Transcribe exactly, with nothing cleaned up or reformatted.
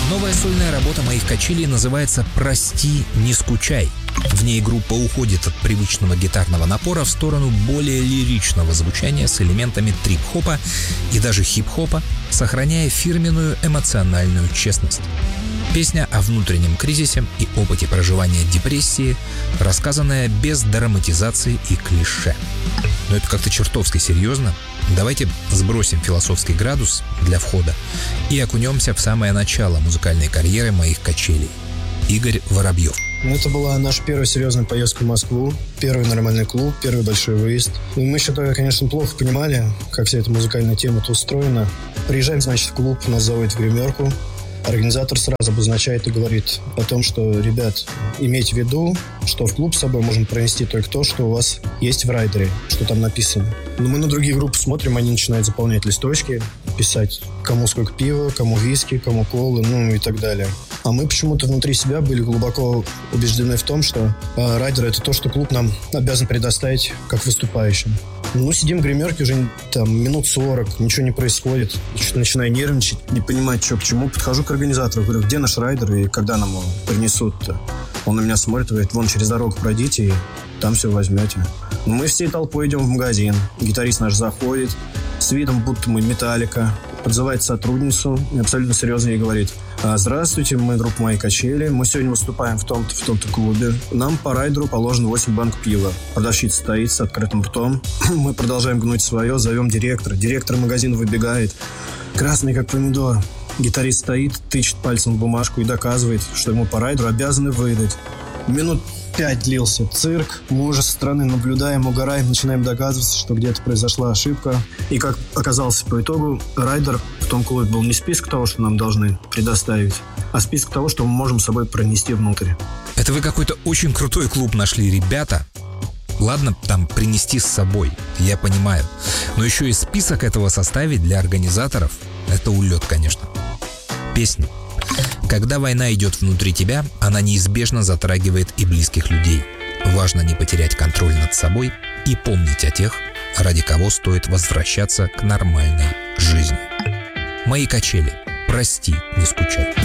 Новая сольная работа моих качелей называется «Прости, не скучай». В ней группа уходит от привычного гитарного напора в сторону более лиричного звучания с элементами трип-хопа и даже хип-хопа, сохраняя фирменную эмоциональную честность. Песня о внутреннем кризисе и опыте проживания депрессии, рассказанная без драматизации и клише. Но это как-то чертовски серьезно. Давайте сбросим философский градус для входа и окунемся в самое начало музыкальной карьеры моих качелей. Игорь Воробьев. Это была наша первая серьезная поездка в Москву, первый нормальный клуб, первый большой выезд. И мы еще тогда, конечно, плохо понимали, как вся эта музыкальная тема-то устроена. Приезжаем, значит, в клуб, нас зовут в гримерку. Организатор сразу обозначает и говорит о том, что, ребят, имейте в виду, что в клуб с собой можем пронести только то, что у вас есть в райдере, что там написано. Но мы на другие группы смотрим, они начинают заполнять листочки, писать, кому сколько пива, кому виски, кому колы, ну и так далее. А мы почему-то внутри себя были глубоко убеждены в том, что э, райдер — это то, что клуб нам обязан предоставить как выступающим. Ну, сидим в гримерке уже там минут сорок, ничего не происходит. Что-то начинаю нервничать, не понимать, что к чему. Подхожу к организатору, говорю, где наш райдер и когда нам его принесут-то? Он на меня смотрит и говорит, вон через дорогу пройдите и там все возьмете. Ну, мы всей толпой идем в магазин. Гитарист наш заходит с видом, будто мы Металлика, подзывает сотрудницу и абсолютно серьезно ей говорит: здравствуйте, мы группа «Мои качели». Мы сегодня выступаем в том-то, в том-то клубе. Нам по райдеру положено восемь банок пива. Продавщица стоит с открытым ртом. Мы продолжаем гнуть свое, зовем директора. Директор магазина выбегает, красный как помидор. Гитарист стоит, тычет пальцем в бумажку и доказывает, что ему по райдеру обязаны выдать. Минут пять длился цирк. Мы уже со стороны наблюдаем, угораем, начинаем доказываться, что где-то произошла ошибка. И как оказалось по итогу, райдер в том клубе был не список того, что нам должны предоставить, а список того, что мы можем с собой пронести внутрь. Это вы какой-то очень крутой клуб нашли, ребята. Ладно, там принести с собой, я понимаю. Но еще и список этого составить для организаторов — это улет, конечно. Песня. Когда война идет внутри тебя, она неизбежно затрагивает и близких людей. Важно не потерять контроль над собой и помнить о тех, ради кого стоит возвращаться к нормальной жизни. Мои качели. Прости, не скучай.